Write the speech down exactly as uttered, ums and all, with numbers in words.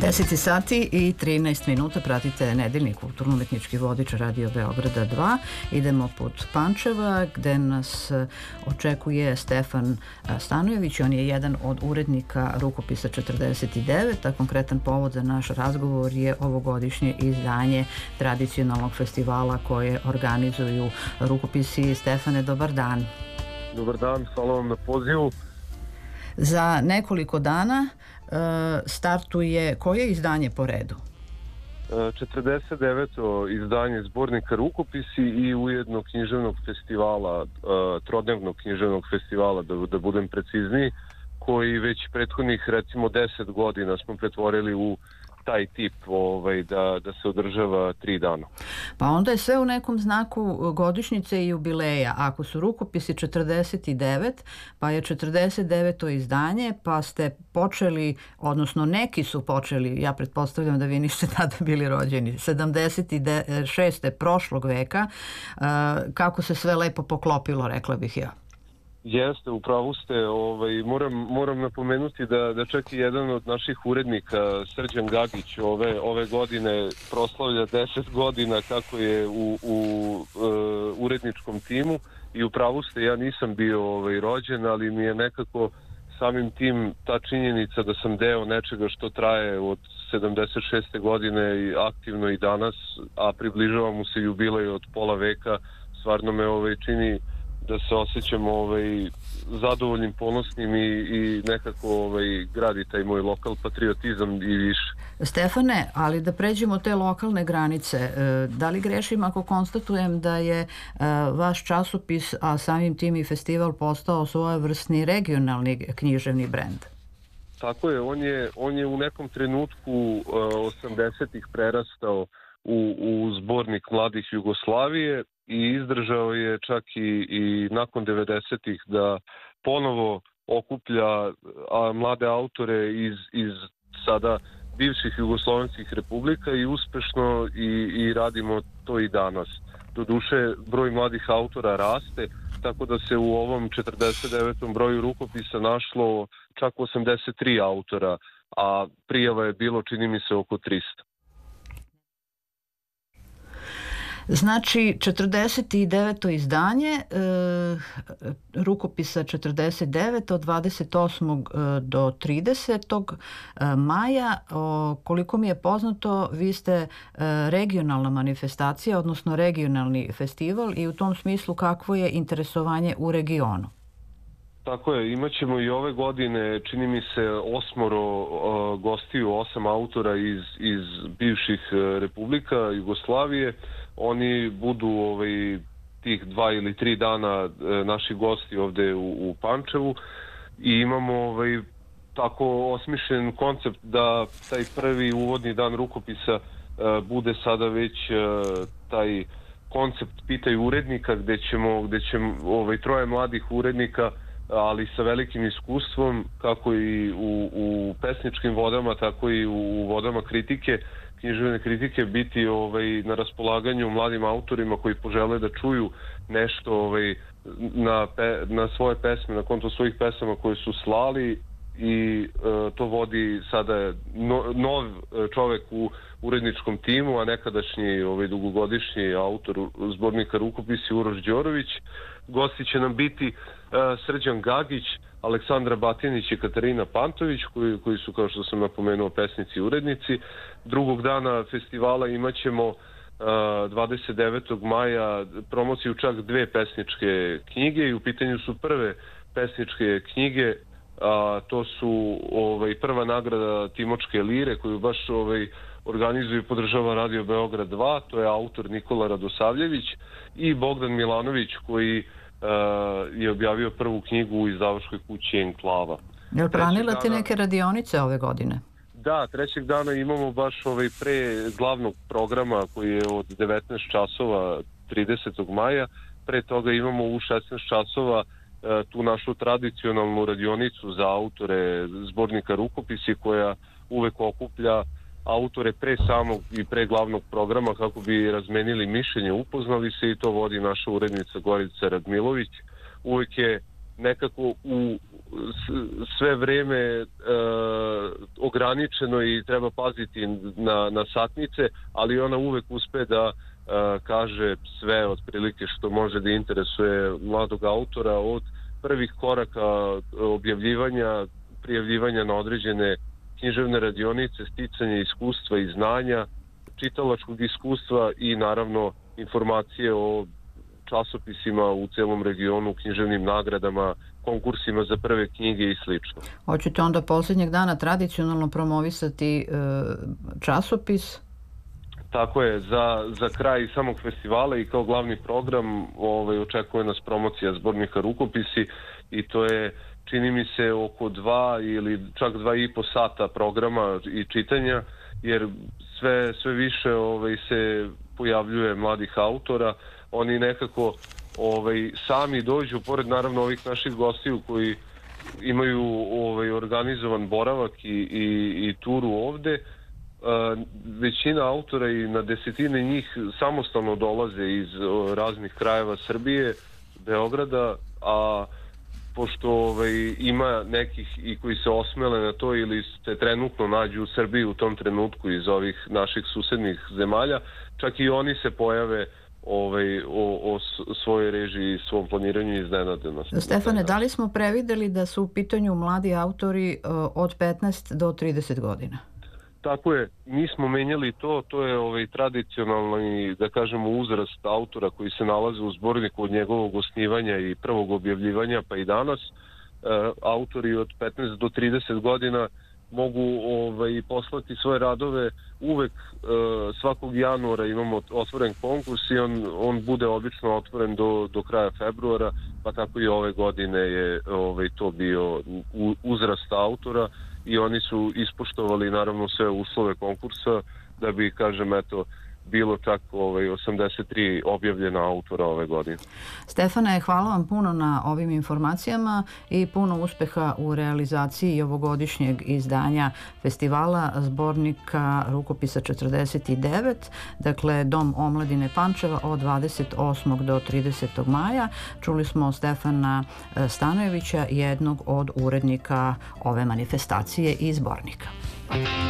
deset sati i trinaest minuta, pratite nedeljni kulturno-umetnički vodič Radio Beograda dva. Idemo put Pančeva gde nas očekuje Stefan Stanojević. On je jedan od urednika Rukopisa četrdeset devet, a konkretan povod za naš razgovor je ovogodišnje izdanje tradicionalnog festivala koje organizuju Rukopisi. Stefane, dobar dan. Dobar dan, hvala vam na pozivu. Za nekoliko dana startuje koje izdanje po redu? četrdeset deveto izdanje zbornika Rukopisi i ujedno književnog festivala, trodnevnog književnog festivala, da, da budem precizniji, koji već prethodnih recimo deset godina smo pretvorili u taj tip ovaj, da, da se održava tri dana. Pa onda je sve u nekom znaku godišnjice i jubileja. Ako su Rukopisi četrdeset devet, pa je četrdeset deveto izdanje, pa ste počeli, odnosno neki su počeli, ja pretpostavljam da vi niste tada bili rođeni, sedamdeset šeste prošlog veka, kako se sve lepo poklopilo, rekla bih ja. Jeste, upravo ste. Ovaj, moram, moram napomenuti da, da čak i jedan od naših urednika, Srđan Gagić, ove, ove godine proslavlja deset godina kako je u, u uh, uredničkom timu i upravo ste, ja nisam bio ovaj, rođen, ali mi je nekako samim tim ta činjenica da sam deo nečega što traje od sedamdeset šeste godine i aktivno i danas, a približava mu se jubilej od pola veka, stvarno me ovaj, čini da se osjećam ovaj, zadovoljnim, ponosnim i, i nekako ovaj, gradi taj moj lokal patriotizam i više. Stefane, ali da pređemo te lokalne granice, da li grešim ako konstatujem da je vaš časopis, a samim tim i festival, postao svojevrsni regionalni književni brend? Tako je, on je, on je u nekom trenutku osamdesetih prerastao u, u zbornik mladih Jugoslavije i izdržao je čak i, i nakon devedesetih da ponovo okuplja a, mlade autore iz, iz sada bivših jugoslovenskih republika i uspešno i, i radimo to i danas. Doduše, broj mladih autora raste, tako da se u ovom četrdeset devetom broju Rukopisa našlo čak osamdeset tri autora, a prijava je bilo, čini mi se, oko trista. Znači, četrdeset deveto izdanje e, Rukopisa četrdeset devet od dvadeset osmog do tridesetog maja. O, koliko mi je poznato, vi ste e, regionalna manifestacija, odnosno regionalni festival, i u tom smislu kakvo je interesovanje u regionu? Tako je, imat ćemo i ove godine, čini mi se, osmoro uh, gostiju, osam autora iz, iz bivših uh, republika Jugoslavije. Oni budu ovaj, tih dva ili tri dana uh, naši gosti ovde u, u Pančevu i imamo ovaj, tako osmišljen koncept da taj prvi uvodni dan Rukopisa uh, bude sada već uh, taj koncept Pitaj urednika, gde ćemo, gde ćemo ovaj, troje mladih urednika, ali sa velikim iskustvom, kako i u, u pesničkim vodama, tako i u vodama kritike, književne kritike, biti ovaj, na raspolaganju mladim autorima koji požele da čuju nešto ovaj, na, pe, na svoje pesme, na konto svojih pesama koje su slali i e, to vodi sada no, nov čovek u uredničkom timu, a nekadašnji ovaj, dugogodišnji autor zbornika Rukopisi Uroš Đorović. Gosti će nam biti uh, Srđan Gagić, Aleksandra Batinić i Katarina Pantović, koji, koji su, kao što sam napomenuo, pesnici i urednici. Drugog dana festivala imat ćemo uh, dvadeset devetog maja promociju čak dve pesničke knjige i u pitanju su prve pesničke knjige, a to su ovaj, prva nagrada Timočke lire koju baš ovaj, organizuje i podržava Radio Beograd dva, to je autor Nikola Radosavljević, i Bogdan Milanović koji uh, je objavio prvu knjigu u izdavačkoj kući Enklava. Jel planirate dana... neke radionice ove godine? Da, trećeg dana imamo baš ovaj pre glavnog programa koji je od devetnaest časova tridesetog maja. Pre toga imamo u šesnaest časova uh, tu našu tradicionalnu radionicu za autore zbornika Rukopisi, koja uvek okuplja autore pre samog i pre glavnog programa kako bi razmenili mišljenje, upoznali se, i to vodi naša urednica Gorica Radmilović. Uvek je nekako u sve vreme uh, ograničeno i treba paziti na, na satnice, ali ona uvek uspe da kaže sve otprilike što može da interesuje mladog autora, od prvih koraka objavljivanja, prijavljivanja na određene književne radionice, sticanja iskustva i znanja, čitalačkog iskustva i naravno informacije o časopisima u celom regionu, književnim nagradama, konkursima za prve knjige i slično. Hoćete onda posljednjeg dana tradicionalno promovisati e, časopis? Tako je, za, za kraj samog festivala i kao glavni program ovaj, očekuje nas promocija zbornika Rukopisi i to je, čini mi se, oko dva ili čak dva i po sata programa i čitanja, jer sve, sve više ovaj, se pojavljuje mladih autora. Oni nekako ovaj, sami dođu, pored naravno ovih naših gostiju koji imaju ovaj, organizovan boravak i, i, i turu ovde. Uh, većina autora i na desetine njih samostalno dolaze iz uh, raznih krajeva Srbije, Beograda, a pošto ovaj, ima nekih i koji se osmele na to ili se trenutno nađu u Srbiji u tom trenutku iz ovih naših susednih zemalja, čak i oni se pojave ovaj, o, o svojoj režiji i svom planiranju iznenade nas. Stefane, da li smo prevideli da su u pitanju mladi autori uh, od petnaest do trideset godina? Tako je, nismo menjali to, to je ovaj tradicionalni, da kažemo, uzrast autora koji se nalaze u zborniku od njegovog osnivanja i prvog objavljivanja, pa i danas. E, autori od petnaest do trideset godina mogu ovaj, poslati svoje radove uvek, e, svakog januara imamo otvoren konkurs i on, on bude obično otvoren do, do kraja februara, pa tako i ove godine je ovaj, to bio uzrast autora i oni su ispoštovali naravno sve uslove konkursa da bi, kažem, eto, bilo čak ovaj, osamdeset tri objavljena autora ove godine. Stefane, hvala vam puno na ovim informacijama i puno uspeha u realizaciji ovogodišnjeg izdanja festivala zbornika Rukopisa četrdeset devet, dakle Dom omladine Pančeva od dvadeset osmog do tridesetog maja. Čuli smo Stefana Stanojevića, jednog od urednika ove manifestacije i zbornika.